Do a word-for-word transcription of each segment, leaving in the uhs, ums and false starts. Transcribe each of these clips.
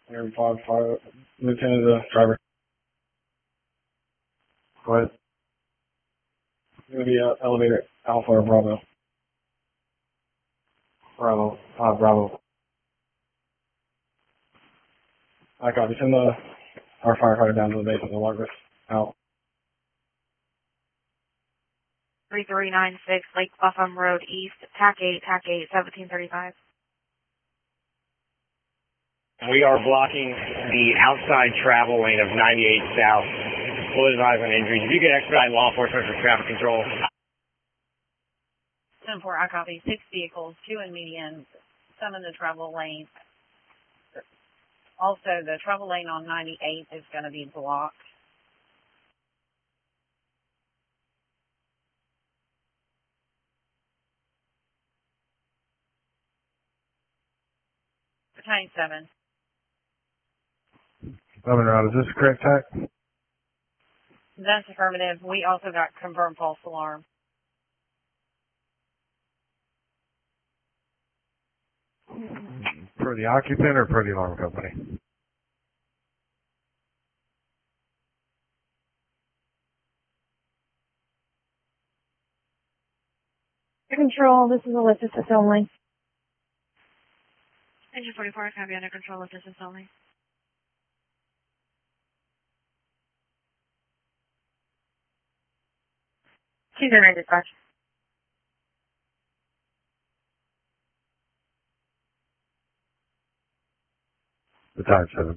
Air five five, Lieutenant the driver. Go ahead. It's gonna be uh, elevator Alpha or Bravo. Bravo. Uh, Bravo. I copy. Send the our firefighter down to the base of the Largos. Out. three three nine six Lake Buffum Road East, T A C eight, T A C eight, seventeen thirty-five. We are blocking the outside travel lane of ninety-eight South. Full advise on injuries. If you could expedite law enforcement for traffic control. ten four, I copy. Six vehicles, two in median, some in the travel lane. Also, the travel lane on ninety-eight is going to be blocked. Battalion seven. Seven route. Is this correct, Tac? That's affirmative. We also got confirmed false alarm. Per the occupant or per the alarm company? Control, this is Alyssa assist only. Engine forty-four, copy under control, assistance only. two zero nine dispatch. Battalion seven.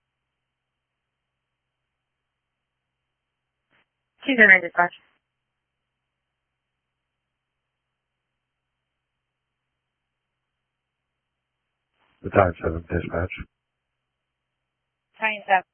two zero nine dispatch. Battalion seven dispatch. Battalion seven.